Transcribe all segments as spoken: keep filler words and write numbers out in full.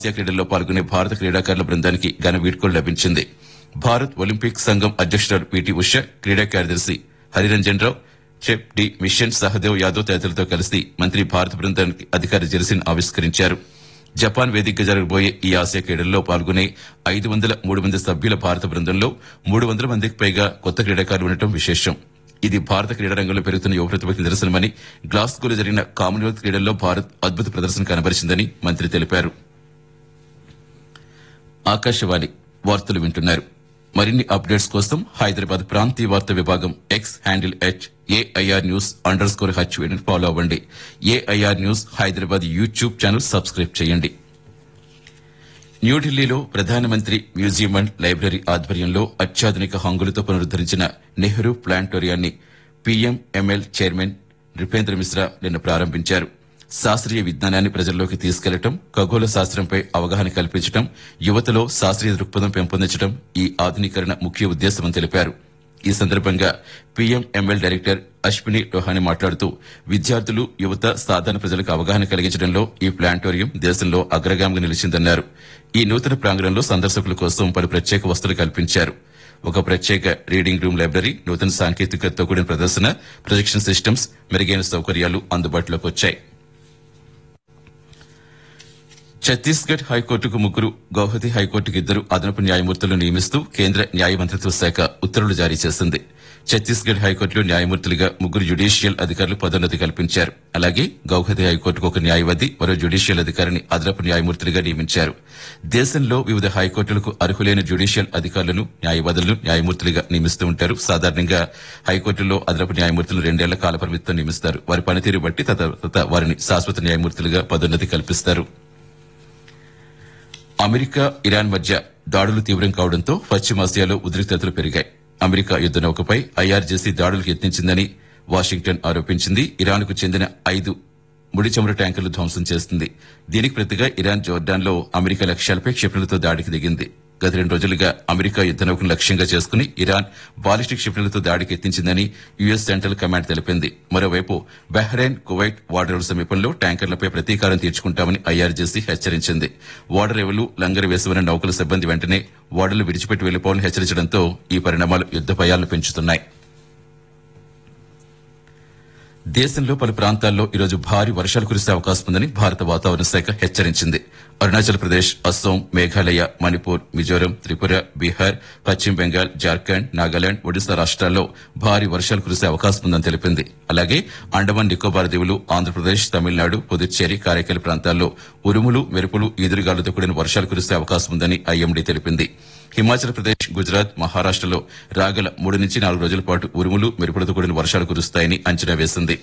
Asia క్రీడల్లో పాల్గొనే భారత క్రీడాకారుల బృందానికి ఘన వీడ్కోలు లభించింది. భారత్ ఒలింపిక్ సంఘం అధ్యక్షురాలు పీటీ ఉష, క్రీడా కార్యదర్శి హరిరంజన్ రావు, chef D machine Sahadev Yadav తదితరులతో కలిసి మంత్రి భారత బృందానికి అధికార జెర్సీని ఆవిష్కరించారు. జపాన్ వేదికగా జరగబోయే ఈ ఆసియా క్రీడల్లో పాల్గొనే ఐదు వందల మూడు మంది సభ్యుల భారత బృందంలో మూడు వందల మందికి పైగా కొత్త క్రీడాకారులు ఉండటం విశేషం. ఇది భారత క్రీడా రంగంలో పెరుగుతున్న యువ ప్రతిభకి నిదర్శనమని, గ్లాస్గోలో జరిగిన కామన్వెల్త్ క్రీడల్లో భారత్ అద్భుత ప్రదర్శన కనబరిచిందని మంత్రి తెలిపారు. ఆకాశవాణి వార్తలు వింటున్నారు. మరిన్ని అప్డేట్స్ కోసం హైదరాబాద్ ప్రాంతీయ వార్తా విభాగం X handle at AIR news under score హెచ్వీని follow అవ్వండి. AIR news Hyderabad YouTube channel subscribe చేయండి. న్యూఢిల్లీలో ప్రధానమంత్రి మ్యూజియం అండ్ లైబ్రరీ ఆధ్వర్యంలో అత్యాధునిక హంగులతో పునరుద్దరించిన నెహ్రూ ప్లానిటోరియాన్ని పీఎంఎంఎల్ చైర్మన్ నృపేంద్ర మిశ్రా నిన్న ప్రారంభించారు. శాస్త్రీయ విజ్ఞానాన్ని ప్రజల్లోకి తీసుకెళ్లడం, ఖగోళ శాస్త్రంపై అవగాహన కల్పించడం, యువతలో శాస్త్రీయ దృక్పథం పెంపొందించడం ఈ ఆధునీకరణ ముఖ్య ఉద్దేశమని తెలిపారు. ఈ సందర్భంగా పీఎంఎంఎల్ డైరెక్టర్ అశ్విని లోహాని మాట్లాడుతూ విద్యార్థులు, యువత, సాధారణ ప్రజలకు అవగాహన కలిగించడంలో ఈ ప్లానిటోరియం దేశంలో అగ్రగామిగా నిలిచిందన్నారు. ఈ నూతన ప్రాంగణంలో సందర్శకుల కోసం పలు ప్రత్యేక వసతులు కల్పించారు. ఒక ప్రత్యేక రీడింగ్ రూమ్ లైబ్రరీ, నూతన సాంకేతికతతో కూడిన ప్రదర్శన, ప్రొజెక్షన్ సిస్టమ్స్, మెరుగైన సౌకర్యాలు అందుబాటులోకి వచ్చాయి. ఛత్తీస్గఢ్ హైకోర్టుకు ముగ్గురు, గౌహతి హైకోర్టుకు ఇద్దరు అదనపు న్యాయమూర్తులను నియమిస్తూ కేంద్ర న్యాయ మంత్రిత్వ శాఖ ఉత్తర్వులు జారీ చేసింది. ఛత్తీస్గఢ్ హైకోర్టులో న్యాయమూర్తులుగా ముగ్గురు జ్యుడీషియల్ అధికారులు పదోన్నతి కల్పించారు. అలాగే గౌహతి హైకోర్టుకు ఒక న్యాయవాది, మరో జ్యుడీషియల్ అధికారిని అదనపు న్యాయమూర్తులుగా నియమించారు. దేశంలో వివిధ హైకోర్టులకు అర్హులైన జ్యుడీషియల్ అధికారులను, న్యాయవాదులను న్యాయమూర్తులుగా నియమిస్తూ ఉంటారు. సాధారణంగా హైకోర్టులో అదనపు న్యాయమూర్తులు రెండేళ్ల కాల పరిమితితో నియమిస్తారు. వారి పనితీరు బట్టి తర్వాత వారిని శాశ్వత న్యాయమూర్తులుగా పదోన్నతి కల్పిస్తారు. అమెరికా, ఇరాన్ మధ్య దాడులు తీవ్రం కావడంతో పశ్చిమాసియాలో ఉద్రిక్తతలు పెరిగాయి. అమెరికా యుద్ద నౌకపై ఐఆర్జేసీ దాడులకు యత్నించిందని వాషింగ్టన్ ఆరోపించింది. ఇరాన్కు చెందిన ఐదు ముడి చమురు ట్యాంకర్లు ధ్వంసం చేస్తుంది. దీనికి ప్రతిగా ఇరాన్ జోర్డాన్లో అమెరికా లక్ష్యాలపై క్షిపణులతో దాడికి దిగింది. గత రెండు రోజులుగా అమెరికా యుద్ద నౌకను లక్ష్యంగా చేసుకుని ఇరాన్ బాలిస్టిక్ క్షిపణులతో దాడికి యత్నించిందని యుఎస్ సెంట్రల్ కమాండ్ తెలిపింది. మరోవైపు బహ్రెయిన్, కువైట్ ఓడరేవుల సమీపంలో ట్యాంకర్లపై ప్రతీకారం తీర్చుకుంటామని ఐఆర్జేసీ హెచ్చరించింది. ఓడరేవులు లంగరు వేసుకున్న నౌకల సిబ్బంది వెంటనే ఓడలు విడిచిపెట్టి వెళ్లిపోవాలని హెచ్చరించడంతో ఈ పరిణామాలు యుద్ద భయాలను పెంచుతున్నాయి. దేశంలో పలు ప్రాంతాల్లో ఈరోజు భారీ వర్షాలు కురిసే అవకాశం ఉందని భారత వాతావరణ శాఖ హెచ్చరించింది. అరుణాచల్ ప్రదేశ్, అస్సోం, మేఘాలయ, మణిపూర్, మిజోరం, త్రిపుర, బీహార్, పశ్చిమ బెంగాల్, జార్ఖండ్, నాగాలాండ్, ఒడిశా రాష్ట్రాల్లో భారీ వర్షాలు కురిసే అవకాశం ఉందని తెలిపింది. అలాగే అండమాన్ నికోబార్ దీవులు, ఆంధ్రప్రదేశ్, తమిళనాడు, పుదుచ్చేరి, కారైకల్ ప్రాంతాల్లో ఉరుములు, మెరుపులు, ఈదురుగాలులతో కూడిన వర్షాలు కురిసే అవకాశం ఉందని ఐఎండీ తెలిపింది. హిమాచల్ ప్రదేశ్, గుజరాత్, మహారాష్టలో రాగల మూడు నుంచి నాలుగు రోజుల పాటు ఉరుములు, మెరుపులతో కూడిన వర్షాలు కురుస్తాయని అంచనా వేసింది.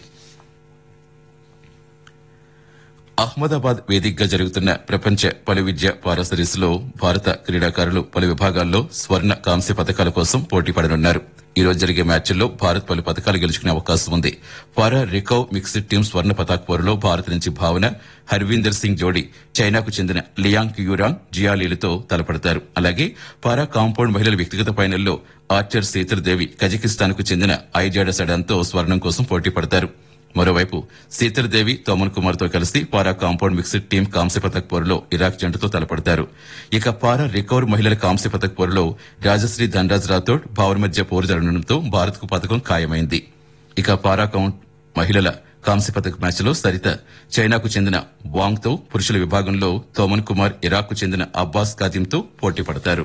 అహ్మదాబాద్ వేదికగా జరుగుతున్న ప్రపంచ పలు విద్య పారా సిరీస్ లో భారత క్రీడాకారులు పలు విభాగాల్లో స్వర్ణ, కాంస్య పథకాల కోసం పోటీ పడనున్నారు. ఈ రోజు జరిగే మ్యాచ్ల్లో భారత్ పలు పథకాలు గెలుచుకునే అవకాశం ఉంది. పారా రికర్వ్ మిక్స్డ్ టీమ్ స్వర్ణ పతాక పోరులో భారత్ నుంచి భావన, హర్వీందర్ సింగ్ జోడీ చైనాకు చెందిన లియాంగ్ యూరాంగ్, జియాలీలతో తలపడతారు. అలాగే పారా కాంపౌండ్ మహిళల వ్యక్తిగత ఫైనల్లో ఆర్చర్ సీతర్ దేవి కజకిస్తాన్ కు చెందిన ఐజాడా సడాన్తో స్వర్ణం కోసం పోటీ పడతారు. మరోవైపు సీతర్ దేవి, తోమన్ కుమార్ తో కలిసి పారా కాంపౌండ్ మిక్స్డ్ టీం కాంస్య పథక పోరులో ఇరాక్ జంటతో తలపడతారు. ఇక పారా రికర్వ్ మహిళల కాంస్య పథక పోరులో రాజశ్రీ ధనరాజ్ రాథోడ్, భావన మధ్య పోరు జరగడంతో భారత్ కు పథకం ఖాయమైంది. ఇక పారా కౌంట్ మహిళల కాంస్య పథక మ్యాచ్ లో సరిత చైనాకు చెందిన వాంగ్ తో, పురుషుల విభాగంలో తోమన్ కుమార్ ఇరాక్ కు చెందిన అబ్బాస్ కాదింతో పోటీ పడతారు.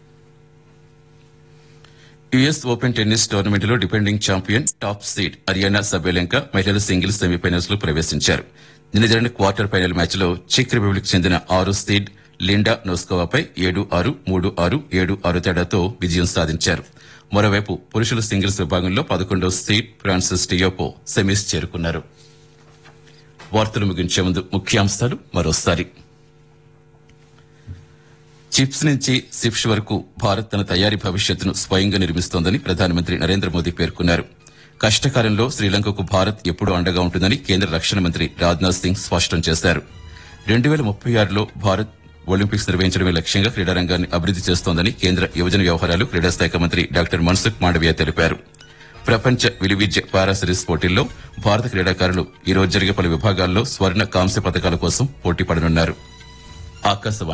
యుఎస్ ఓపెన్ టెన్నిస్ టోర్నమెంట్లో defending champion, top seed Ariyana సబెలెంకా మహిళల సింగిల్స్ సెమీఫైనల్స్ లో ప్రవేశించారు. నిన్న జరిగిన క్వార్టర్ ఫైనల్ మ్యాచ్ లో చెక్ రిపబ్లిక్ చెందిన ఆరో సీడ్ లిండా నోస్కోవాపై ఏడు ఆరు, మూడు ఆరు, ఏడు ఆరు తేడాతో విజయం సాధించారు. మరోవైపు పురుషుల సింగిల్స్ విభాగంలో పదకొండో సీడ్ ఫ్రాన్సిస్ టియోపో సెమీస్ చేరుకున్నారు. వార్తలు ముగించే ముందు ముఖ్యాంశాలు మరోసారి. చిప్స్ నుంచి సిప్స్ వరకు భారత్ తన తయారీ భవిష్యత్తును స్వయంగా నిర్మిస్తోందని ప్రధానమంత్రి నరేంద్ర మోదీ పేర్కొన్నారు. కష్టకాలంలో శ్రీలంకకు భారత్ ఎప్పుడూ అండగా ఉంటుందని కేంద్ర రక్షణ మంత్రి రాజ్నాథ్ సింగ్ స్పష్టం చేశారు. రెండు వేల ముప్పై ఆరులో భారత్ ఒలింపిక్స్ నిర్వహించడమే లక్ష్యంగా క్రీడారంగాన్ని అభివృద్ది చేస్తోందని కేంద్ర యువజన వ్యవహారాలు, క్రీడా శాఖ మంత్రి డాక్టర్ మన్సుఖ్ మాండవీయ తెలిపారు. ప్రపంచ విలువిద్య పారా సిరీస్ పోటీల్లో భారత క్రీడాకారులు ఈ రోజు జరిగే పలు విభాగాల్లో స్వర్ణ, కాంస్య పథకాల కోసం పోటీ పడనున్నారు. ఆకాశవాణి